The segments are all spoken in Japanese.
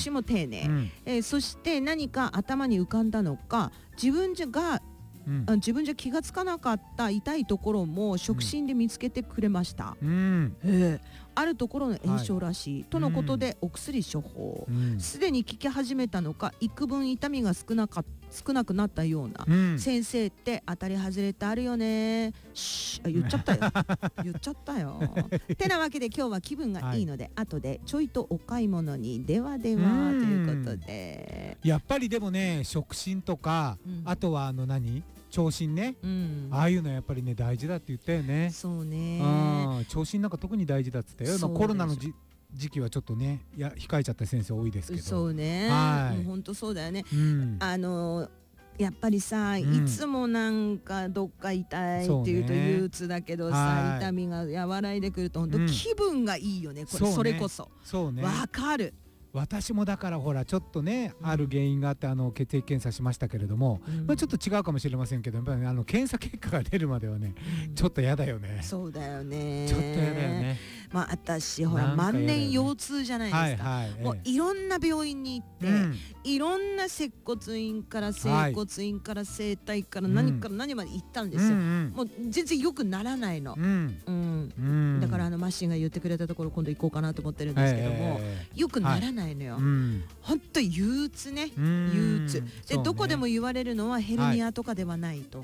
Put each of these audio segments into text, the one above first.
しも丁寧、そして何か頭に浮かんだのか、自分じゃ気がつかなかった痛いところも触診で見つけてくれました。あるところの炎症らしい、とのことでお薬処方、すでに効き始めたのか幾分痛みが少なくなったような、先生って当たり外れってあるよね。言っちゃったよ言っちゃったよてなわけで今日は気分がいいので、後でちょいとお買い物にではではということで、 やっぱりでもね、触診とか、あとは聴診ね、ああいうのやっぱりね大事だって言ったよね。 そうね、 聴診なんか特に大事だっつったよ。コロナの時期はちょっとね控えちゃった先生多いですけど。 そうね、もう本当そうだよね。やっぱりさ、いつもなんかどっか痛いっていうと憂鬱だけどさ、痛みが和らいでくると本当気分がいいよね、それこそ。そうね、わかる。 私もだからほらちょっとね、ある原因があって血液検査しましたけれども、ちょっと違うかもしれませんけど、やっぱり検査結果が出るまではね、ちょっとやだよね。 そうだよね、 ちょっとやだよね。 私ほら万年腰痛じゃないですか。もういろんな病院に行って、いろんな接骨院から整骨院から整体から何から何まで行ったんですよ。もう全然よくならないの。だからマッシーが言ってくれたところ今度行こうかなと思ってるんですけども、よくならないのよ。ほんと憂鬱ね、憂鬱で、どこでも言われるのはヘルニアとかではないと、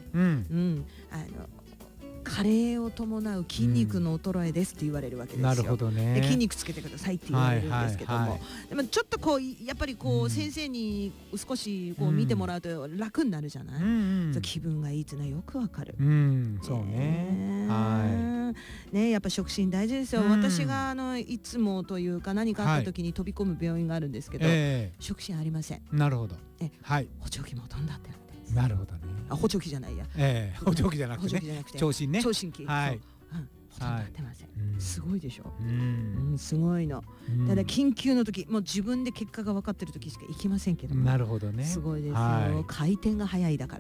加齢を伴う筋肉の衰えですって言われるわけですよ。 なるほどね。 で筋肉つけてくださいって言われるんですけども、でもちょっとこうやっぱりこう先生に少しこう見てもらうと楽になるじゃない。気分がいいっていうのはよくわかる。 そうね。 ね、やっぱ触診大事ですよ。私がいつもというか何かあった時に飛び込む病院があるんですけど、触診ありません。 なるほど。 補聴器も飛んだってるんです。 なるほどね。 補聴器じゃないや。 補聴器じゃなくてね。聴診ね。 聴診器。ほとんどなってません。すごいでしょ。すごいの。ただ緊急の時、もう自分で結果が分かってる時しか行きませんけど。 なるほどね。 すごいですよ。回転が早いだから。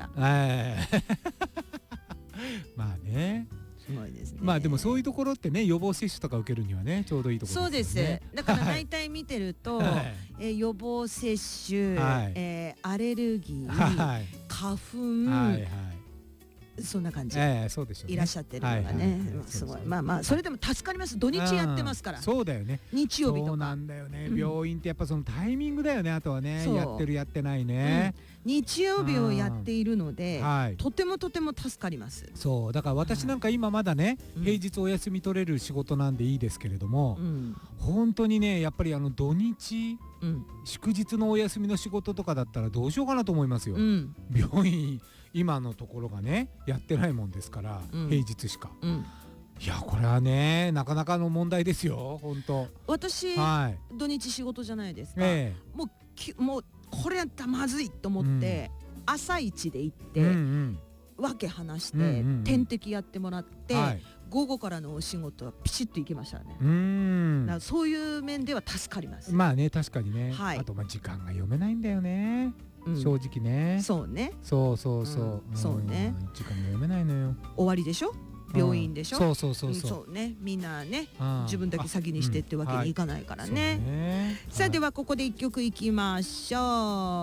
まあね。 すごいですね。 まあでもそういうところってね、予防接種とか受けるにはねちょうどいいところですよね。 そうです。だから大体見てると予防接種、アレルギー、花粉、そんな感じ、 そうでしょうね、 いらっしゃってるのがね、すごい。まあそれでも助かります。土日やってますから。 そうだよね、 日曜日とか。 そうなんだよね、病院ってやっぱそのタイミングだよね。あとはね、やってるやってないね、日曜日をやっているので、とても助かります。 そうだから私なんか今まだね、平日お休み取れる仕事なんでいいですけれども、本当にねやっぱり土日、祝日のお休みの仕事とかだったらどうしようかなと思いますよ。病院今のところがねやってないもんですから、平日しか。いやこれはねなかなかの問題ですよ本当。 私、土日仕事じゃないですか。もうこれやったらまずいと思って、朝一で行って、わけ話して点滴やってもらって、午後からのお仕事はピシッと行きましたね。そういう面では助かります。 まあね確かにね。あと時間が読めないんだよね、正直ね。そうね。そうね。時間が読めないのよ。 終わりでしょ、病院でしょ。 そうね。みんなね自分だけ先にしてってわけにいかないからね。さあではここで一曲いきましょう。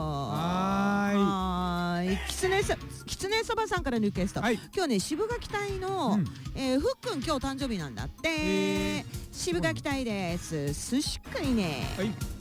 きつねそばさんからのリクエスト。今日ね渋垣隊のふっくん今日誕生日なんだって。渋垣隊です。寿司食いね。